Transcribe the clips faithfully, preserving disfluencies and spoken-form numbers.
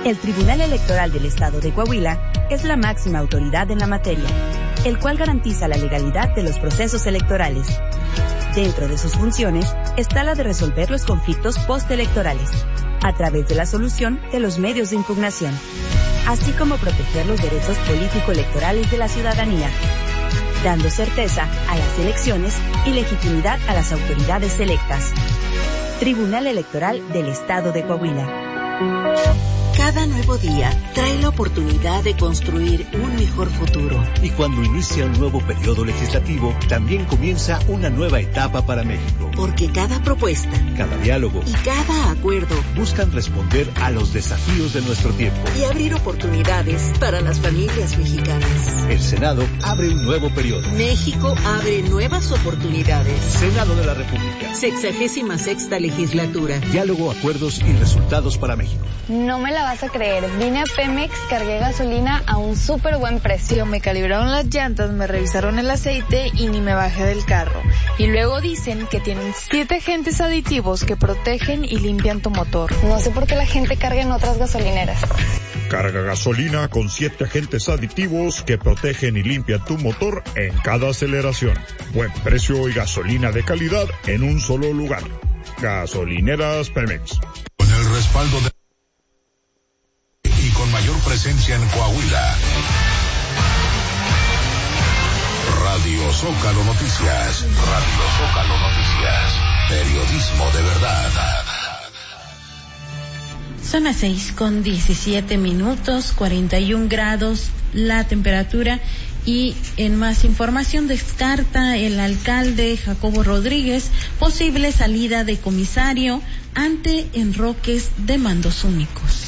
El Tribunal Electoral del Estado de Coahuila es la máxima autoridad en la materia, el cual garantiza la legalidad de los procesos electorales. Dentro de sus funciones está la de resolver los conflictos postelectorales, a través de la solución de los medios de impugnación, así como proteger los derechos político-electorales de la ciudadanía, dando certeza a las elecciones y legitimidad a las autoridades electas. Tribunal Electoral del Estado de Coahuila. Cada nuevo día trae la oportunidad de construir un mejor futuro. Y cuando inicia un nuevo periodo legislativo, también comienza una nueva etapa para México. Porque cada propuesta, cada diálogo y cada acuerdo buscan responder a los desafíos de nuestro tiempo y abrir oportunidades para las familias mexicanas. El Senado abre un nuevo periodo. México abre nuevas oportunidades. Senado de la República. Sexagésima sexta legislatura. Diálogo, acuerdos y resultados para México. No me la vas a creer, vine a Pemex, cargué gasolina a un súper buen precio. Me calibraron las llantas, me revisaron el aceite y ni me bajé del carro. Y luego dicen que tienen siete agentes aditivos que protegen y limpian tu motor. No sé por qué la gente carga en otras gasolineras. Carga gasolina con siete agentes aditivos que protegen y limpian tu motor en cada aceleración. Buen precio y gasolina de calidad en un solo lugar. Gasolineras Pemex. Con el respaldo de con mayor presencia en Coahuila. Radio Zócalo Noticias. Radio Zócalo Noticias. Periodismo de verdad. Son las seis con diecisiete minutos, cuarenta y un grados la temperatura. Y en más información, descarta el alcalde Jacobo Rodríguez posible salida de comisario ante enroques de mandos únicos.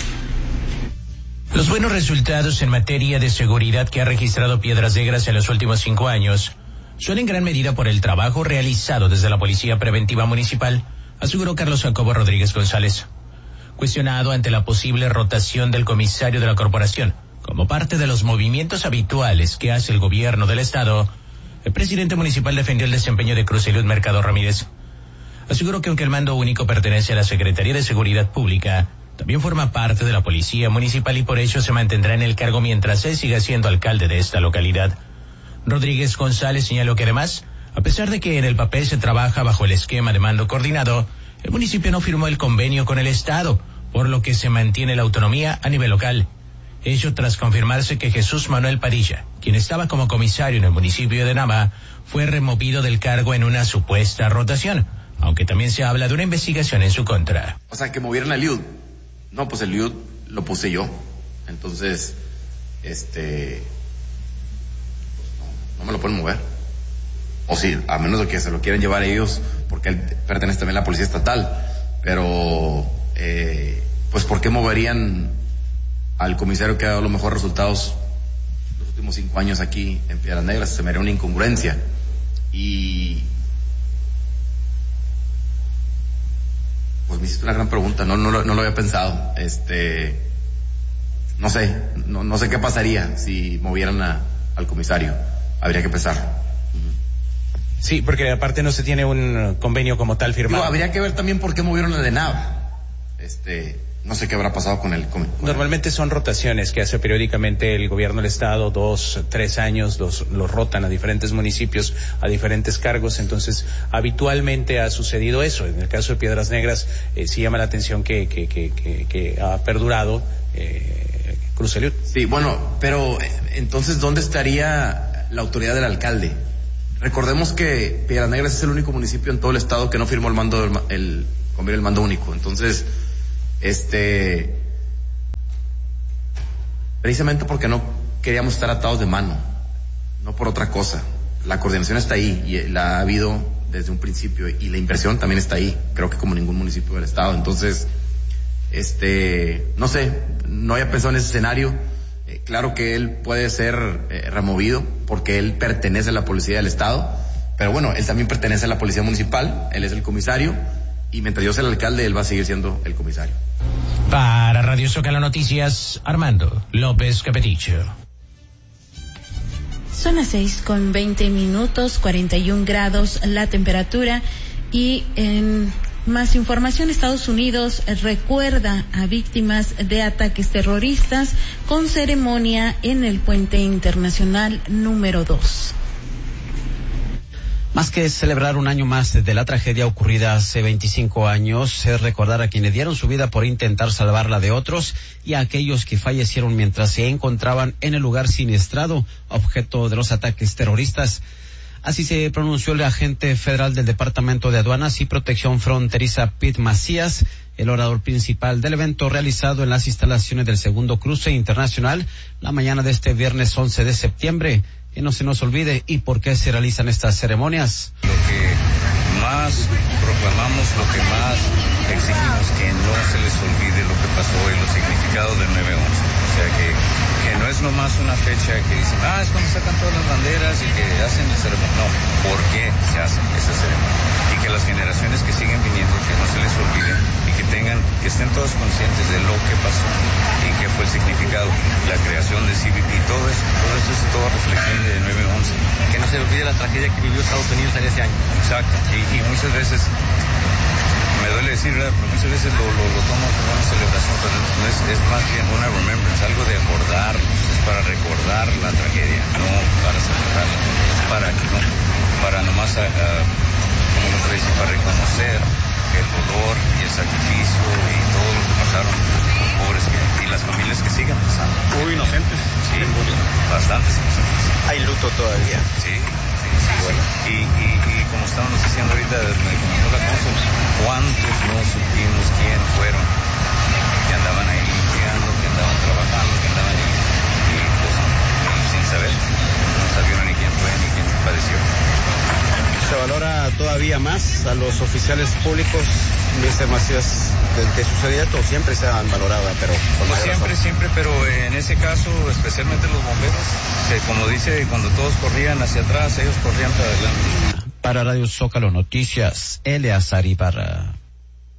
Los buenos resultados en materia de seguridad que ha registrado Piedras Negras en los últimos cinco años son en gran medida por el trabajo realizado desde la Policía Preventiva Municipal, aseguró Carlos Jacobo Rodríguez González. Cuestionado ante la posible rotación del comisario de la corporación, como parte de los movimientos habituales que hace el gobierno del estado, el presidente municipal defendió el desempeño de Cruz Eliud Mercado Ramírez. Aseguró que aunque el mando único pertenece a la Secretaría de Seguridad Pública, también forma parte de la Policía Municipal y por ello se mantendrá en el cargo mientras él siga siendo alcalde de esta localidad. Rodríguez González señaló que además, a pesar de que en el papel se trabaja bajo el esquema de mando coordinado, el municipio no firmó el convenio con el Estado, por lo que se mantiene la autonomía a nivel local. Ello tras confirmarse que Jesús Manuel Padilla, quien estaba como comisario en el municipio de Nava, fue removido del cargo en una supuesta rotación, aunque también se habla de una investigación en su contra. O sea, que movieron a Liud. No, pues el Liud lo puse yo. Entonces, este... No, no me lo pueden mover. O sí, a menos de que se lo quieran llevar ellos, porque él pertenece también a la Policía Estatal. Pero, eh, pues, ¿por qué moverían al comisario que ha dado los mejores resultados los últimos cinco años aquí en Piedras Negras? Se me haría una incongruencia. Y... Pues me hiciste una gran pregunta, no, no, no lo había pensado. Este, no sé, no, no sé qué pasaría si movieran a, al comisario. Habría que pensar. Sí, porque aparte no se tiene un convenio como tal firmado. Digo, habría que ver también por qué movieron el de Nava. Este, no sé qué habrá pasado con el... Con, con Normalmente son rotaciones que hace periódicamente el gobierno del estado, dos, tres años, los, los rotan a diferentes municipios, a diferentes cargos, entonces habitualmente ha sucedido eso. En el caso de Piedras Negras, eh, sí llama la atención que, que, que, que, que ha perdurado eh, Cruz Eliud. Sí, bueno, pero entonces, ¿dónde estaría la autoridad del alcalde? Recordemos que Piedras Negras es el único municipio en todo el estado que no firmó el mando, el, el convenio del mando único, entonces... Este, precisamente porque no queríamos estar atados de mano, no por otra cosa. La coordinación está ahí y la ha habido desde un principio y la inversión también está ahí, creo que como ningún municipio del estado. Entonces, este, no sé, no había pensado en ese escenario. Eh, claro que él puede ser eh, removido porque él pertenece a la policía del estado, pero bueno, él también pertenece a la policía municipal, él es el comisario. Y mientras yo sea el alcalde, él va a seguir siendo el comisario. Para Radio Zócalo Noticias, Armando López Capeticho. Son las seis con veinte minutos, cuarenta y un grados la temperatura y en Más información, Estados Unidos recuerda a víctimas de ataques terroristas con ceremonia en el Puente Internacional número dos. Más que celebrar un año más de la tragedia ocurrida hace veinticinco años, es recordar a quienes dieron su vida por intentar salvar la de otros y a aquellos que fallecieron mientras se encontraban en el lugar siniestrado, objeto de los ataques terroristas. Así se pronunció el agente federal del Departamento de Aduanas y Protección Fronteriza, Pete Macías, el orador principal del evento realizado en las instalaciones del segundo cruce internacional la mañana de este viernes once de septiembre. Que no se nos olvide y por qué se realizan estas ceremonias. Lo que más proclamamos, lo que más exigimos, que no se les olvide lo que pasó y los significados del nueve once. O sea, que, que no es nomás una fecha que dicen, ah, es cuando sacan todas las banderas y que hacen la ceremonia. No, ¿por qué se hacen esa ceremonia? Y que las generaciones que siguen viniendo, que no se les olvide y que tengan, que estén todos conscientes de lo que pasó y qué fue el significado, la creación de C B P, todo eso, todo eso es toda reflexión de nueve once. Que no se olvide la tragedia que vivió Estados Unidos en ese año. Exacto, y, y muchas veces, me duele decir, ¿verdad? Pero muchas veces lo, lo, lo tomo como una celebración, pero no es, es más bien una remembrance, algo de acordarnos, es para recordar la tragedia, no para celebrarla, para, no, para nomás, a, a, como nos dice, para reconocer el dolor y el sacrificio y todo lo que pasaron los pobres que, y las familias que siguen pasando. Hubo inocentes. Sí, bastantes inocentes. Hay luto todavía. Sí, sí, sí. Bueno. Y, y, y como estábamos diciendo ahorita, me comentó la cónsul, ¿cuántos no supimos quién fueron? Que andaban ahí limpiando, que andaban trabajando, que andaban ahí, y pues sin saber, no sabían ni quién fue ni quién padeció. Se valora todavía más a los oficiales públicos, mister Macías, de, de su seriedad, o siempre se han valorado, pero pues siempre, razón. siempre, pero en ese caso, especialmente los bomberos, que como dice, cuando todos corrían hacia atrás, ellos corrían para adelante. Para Radio Zócalo Noticias, Eleazar Ibarra.